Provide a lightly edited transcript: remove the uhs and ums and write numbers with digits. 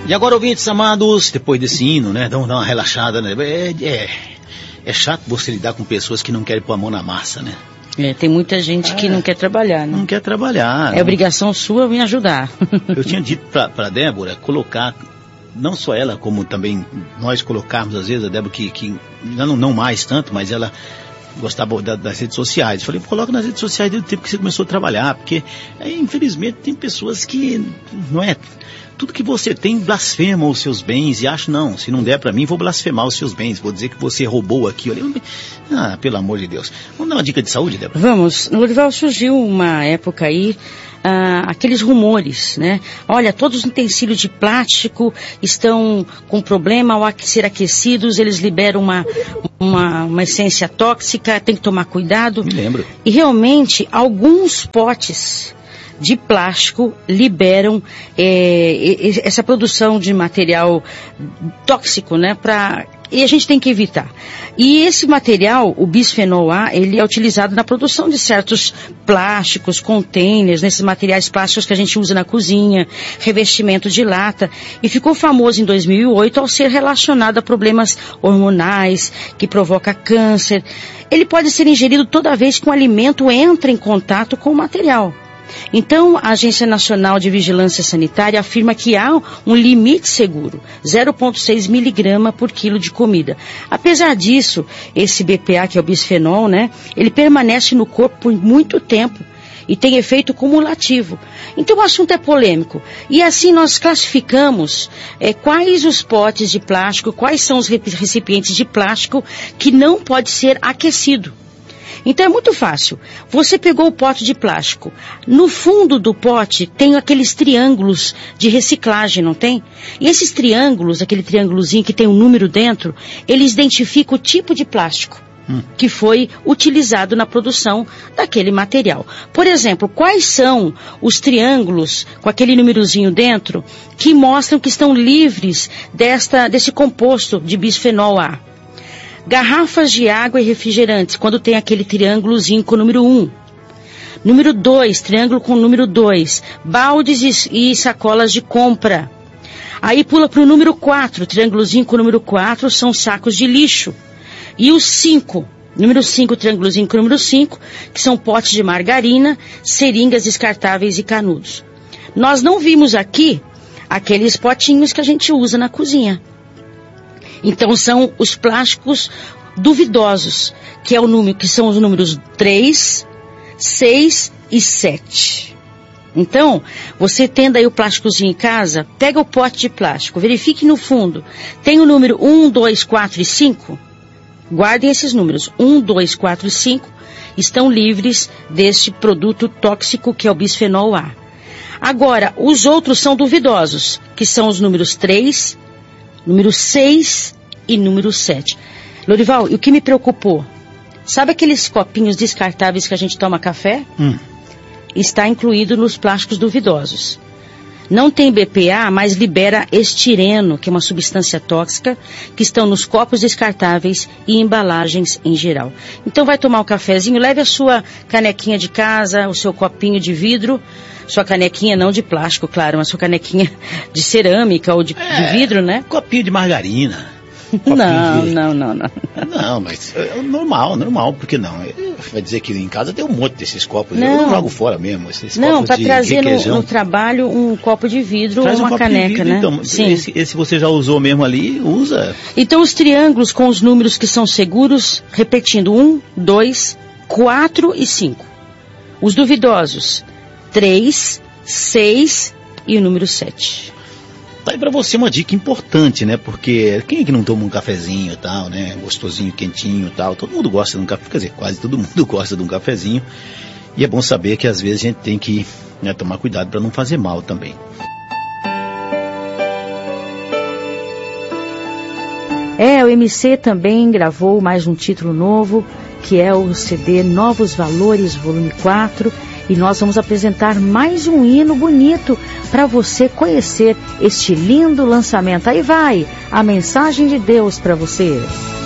E agora, ouvintes amados, depois desse hino, né, dá uma relaxada, né, é chato você lidar com pessoas que não querem pôr a mão na massa, né? Tem muita gente que não quer trabalhar, né? Não quer trabalhar. É obrigação sua me ajudar. Eu tinha dito pra Débora colocar, não só ela, como também nós colocarmos, às vezes, a Débora que não mais tanto, mas ela gostava das redes sociais. Eu falei, coloca nas redes sociais desde o tempo que você começou a trabalhar, porque, infelizmente, tem pessoas que, não é... Tudo que você tem blasfema os seus bens e acha, não, se não der pra mim, vou blasfemar os seus bens, vou dizer que você roubou aqui. Pelo amor de Deus. Vamos dar uma dica de saúde, Débora? Vamos. No Lorival surgiu uma época aí, aqueles rumores, né? Olha, todos os utensílios de plástico estão com problema ao ser aquecidos, eles liberam uma essência tóxica, tem que tomar cuidado. Me lembro. E realmente, alguns potes de plástico liberam essa produção de material tóxico, né? E a gente tem que evitar. E esse material, o bisfenol A, ele é utilizado na produção de certos plásticos, containers, nesses materiais plásticos que a gente usa na cozinha, revestimento de lata, e ficou famoso em 2008 ao ser relacionado a problemas hormonais, que provoca câncer. Ele pode ser ingerido toda vez que um alimento entra em contato com o material. Então, a Agência Nacional de Vigilância Sanitária afirma que há um limite seguro, 0,6 miligrama por quilo de comida. Apesar disso, esse BPA, que é o bisfenol, né, ele permanece no corpo por muito tempo e tem efeito cumulativo. Então, o assunto é polêmico. E assim nós classificamos quais os potes de plástico, quais são os recipientes de plástico que não pode ser aquecido. Então é muito fácil. Você pegou o pote de plástico. No fundo do pote tem aqueles triângulos de reciclagem, não tem? E esses triângulos, aquele triângulozinho que tem um número dentro, eles identificam o tipo de plástico que foi utilizado na produção daquele material. Por exemplo, quais são os triângulos com aquele númerozinho dentro que mostram que estão livres desse composto de bisfenol A? Garrafas de água e refrigerantes, quando tem aquele triângulozinho com o número 1. Número 2, triângulo com o número 2. Baldes e sacolas de compra. Aí pula para o número 4, triângulozinho com o número 4, são sacos de lixo. E o 5, número 5, triângulozinho com o número 5, que são potes de margarina, seringas descartáveis e canudos. Nós não vimos aqui aqueles potinhos que a gente usa na cozinha. Então são os plásticos duvidosos, que são os números 3, 6 e 7. Então, você tendo aí o plásticozinho em casa, pega o pote de plástico, verifique no fundo, tem o número 1, 2, 4 e 5? Guardem esses números, 1, 2, 4 e 5, estão livres deste produto tóxico que é o bisfenol A. Agora, os outros são duvidosos, que são os números 3, número 6 e número 7. Lorival, e o que me preocupou? Sabe aqueles copinhos descartáveis que a gente toma café? Está incluído nos plásticos duvidosos. Não tem BPA, mas libera estireno, que é uma substância tóxica, que estão nos copos descartáveis e embalagens em geral. Então vai tomar um cafezinho, leve a sua canequinha de casa, o seu copinho de vidro, sua canequinha não de plástico, claro, mas sua canequinha de cerâmica ou de vidro, né? Copinho de margarina. Não. Não, mas é normal, porque não? Vai dizer que em casa tem um monte desses copos, não. Eu não jogo fora mesmo. Esses não, copos para de trazer requeijão. no trabalho um copo de vidro ou uma caneca, vidro, né? Então, sim. Esse você já usou mesmo ali, usa. Então os triângulos com os números que são seguros, repetindo, 1, 2, 4 e 5. Os duvidosos, 3, 6 e o número 7. Tá aí pra você uma dica importante, né? Porque quem é que não toma um cafezinho e tal, né? Gostosinho, quentinho e tal. Todo mundo gosta de um café, quer dizer, quase todo mundo gosta de um cafezinho. E é bom saber que às vezes a gente tem que tomar cuidado para não fazer mal também. O MC também gravou mais um título novo, que é o CD Novos Valores, volume 4. E nós vamos apresentar mais um hino bonito para você conhecer este lindo lançamento. Aí vai a mensagem de Deus para você.